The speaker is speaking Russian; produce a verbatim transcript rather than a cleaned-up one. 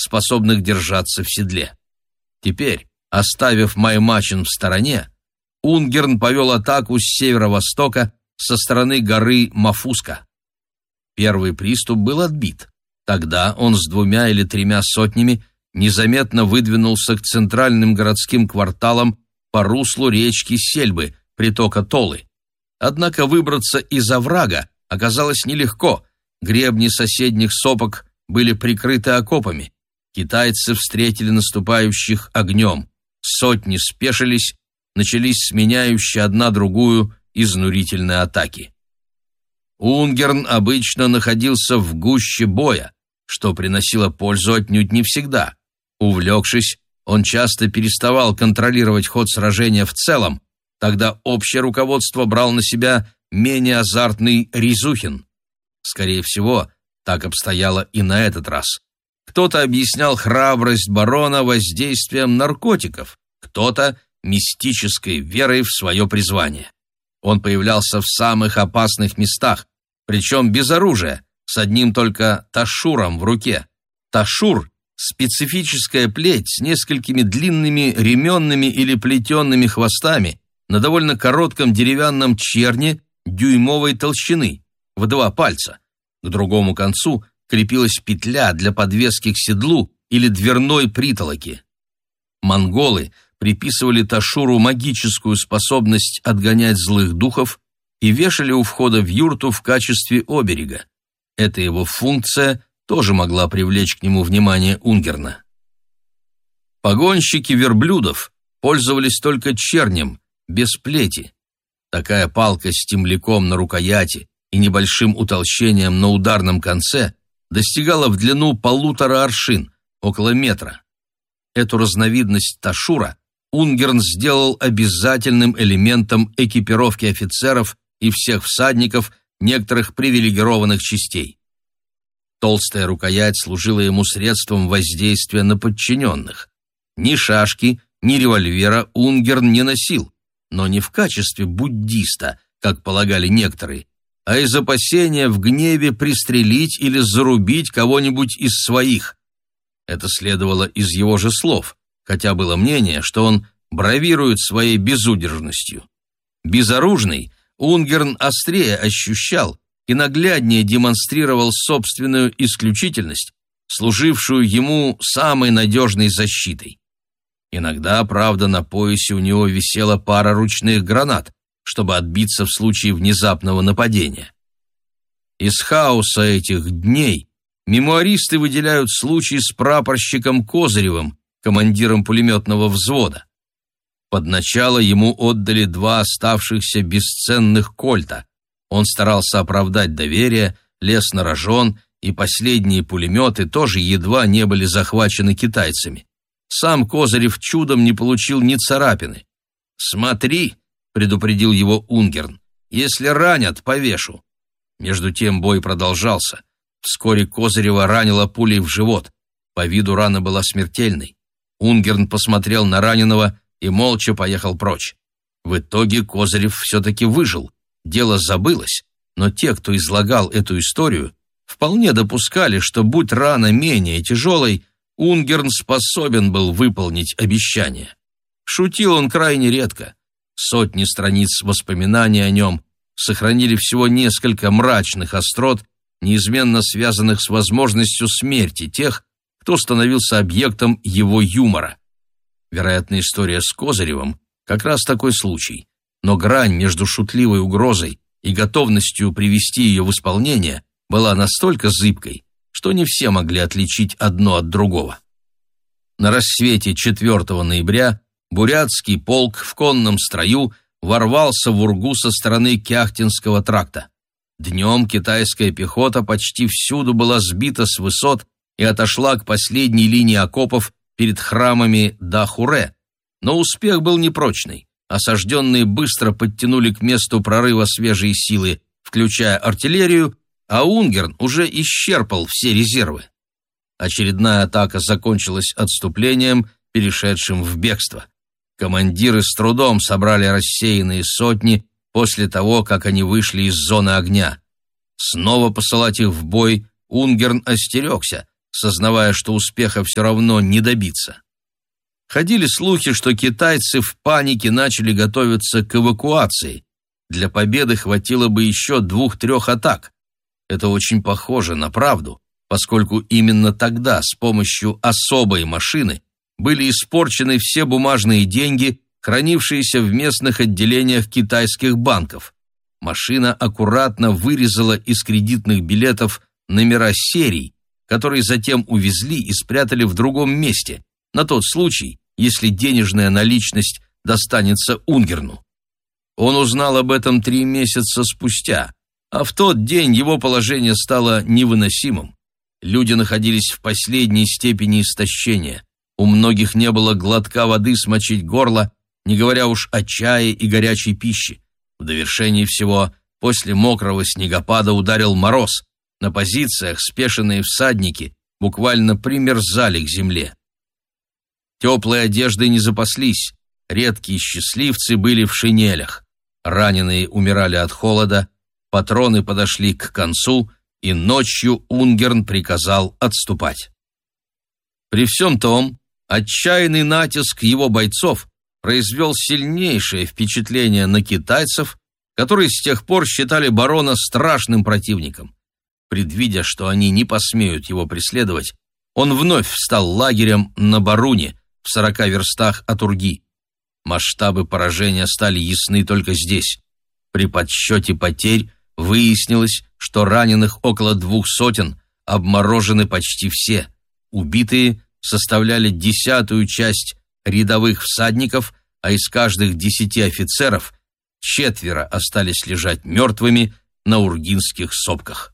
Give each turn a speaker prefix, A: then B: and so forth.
A: способных держаться в седле. Теперь, оставив Маймачин в стороне, Унгерн повел атаку с северо-востока со стороны горы Мафуска. Первый приступ был отбит. Тогда он с двумя или тремя сотнями незаметно выдвинулся к центральным городским кварталам по руслу речки Сельбы, притока Толы. Однако выбраться из оврага оказалось нелегко. Гребни соседних сопок были прикрыты окопами. Китайцы встретили наступающих огнем. Сотни спешились, начались сменяющие одна другую изнурительные атаки. Унгерн обычно находился в гуще боя, что приносило пользу отнюдь не всегда. Увлекшись, он часто переставал контролировать ход сражения в целом, тогда общее руководство брал на себя менее азартный Ризухин. Скорее всего, так обстояло и на этот раз. Кто-то объяснял храбрость барона воздействием наркотиков, кто-то — мистической верой в свое призвание. Он появлялся в самых опасных местах, причем без оружия, с одним только ташуром в руке. Ташур — специфическая плеть с несколькими длинными ременными или плетенными хвостами на довольно коротком деревянном черне дюймовой толщины, в два пальца. К другому концу крепилась петля для подвески к седлу или дверной притолоки. Монголы приписывали ташуру магическую способность отгонять злых духов и вешали у входа в юрту в качестве оберега. Эта его функция тоже могла привлечь к нему внимание Унгерна. Погонщики верблюдов пользовались только чернем, без плети. Такая палка с темляком на рукояти и небольшим утолщением на ударном конце достигала в длину полутора аршин, около метра. Эту разновидность ташура Унгерн сделал обязательным элементом экипировки офицеров и всех всадников некоторых привилегированных частей. Толстая рукоять служила ему средством воздействия на подчиненных. Ни шашки, ни револьвера Унгерн не носил, но не в качестве буддиста, как полагали некоторые, а из опасения в гневе пристрелить или зарубить кого-нибудь из своих. Это следовало из его же слов, хотя было мнение, что он бравирует своей безудержностью. Безоружный, Унгерн острее ощущал и нагляднее демонстрировал собственную исключительность, служившую ему самой надежной защитой. Иногда, правда, на поясе у него висела пара ручных гранат, чтобы отбиться в случае внезапного нападения. Из хаоса этих дней мемуаристы выделяют случай с прапорщиком Козыревым, командиром пулеметного взвода. Под начало ему отдали два оставшихся бесценных кольта. Он старался оправдать доверие, лез на рожон, и последние пулеметы тоже едва не были захвачены китайцами. Сам Козырев чудом не получил ни царапины. «Смотри», — предупредил его Унгерн, — «если ранят, повешу». Между тем бой продолжался. Вскоре Козырева ранила пулей в живот. По виду рана была смертельной. Унгерн посмотрел на раненого и молча поехал прочь. В итоге Козырев все-таки выжил. Дело забылось, но те, кто излагал эту историю, вполне допускали, что, будь рана менее тяжелой, Унгерн способен был выполнить обещание. Шутил он крайне редко. Сотни страниц воспоминаний о нем сохранили всего несколько мрачных острот, неизменно связанных с возможностью смерти тех, кто становился объектом его юмора. Вероятно, история с Козыревым как раз такой случай, но грань между шутливой угрозой и готовностью привести ее в исполнение была настолько зыбкой, что не все могли отличить одно от другого. На рассвете четвёртого ноября бурятский полк в конном строю ворвался в Ургу со стороны Кяхтинского тракта. Днем китайская пехота почти всюду была сбита с высот и отошла к последней линии окопов перед храмами Дахуре, но успех был непрочный. Осажденные быстро подтянули к месту прорыва свежие силы, включая артиллерию, а Унгерн уже исчерпал все резервы. Очередная атака закончилась отступлением, перешедшим в бегство. Командиры с трудом собрали рассеянные сотни после того, как они вышли из зоны огня. Снова посылать их в бой Унгерн остерегся, сознавая, что успеха все равно не добиться. Ходили слухи, что китайцы в панике начали готовиться к эвакуации. Для победы хватило бы еще двух-трех атак. Это очень похоже на правду, поскольку именно тогда с помощью особой машины были испорчены все бумажные деньги, хранившиеся в местных отделениях китайских банков. Машина аккуратно вырезала из кредитных билетов номера серий, которые затем увезли и спрятали в другом месте, на тот случай, если денежная наличность достанется Унгерну. Он узнал об этом три месяца спустя, а в тот день его положение стало невыносимым. Люди находились в последней степени истощения. У многих не было глотка воды смочить горло, не говоря уж о чае и горячей пище. В довершении всего, после мокрого снегопада ударил мороз. На позициях спешенные всадники буквально примерзали к земле. Теплой одеждой не запаслись, редкие счастливцы были в шинелях. Раненые умирали от холода, патроны подошли к концу, и ночью Унгерн приказал отступать. При всем том, отчаянный натиск его бойцов произвел сильнейшее впечатление на китайцев, которые с тех пор считали барона страшным противником. Предвидя, что они не посмеют его преследовать, он вновь встал лагерем на Баруне, в сорока верстах от Урги. Масштабы поражения стали ясны только здесь. При подсчете потерь выяснилось, что раненых около двух сотен, обморожены почти все. Убитые составляли десятую часть рядовых всадников, а из каждых десяти офицеров четверо остались лежать мертвыми на ургинских сопках.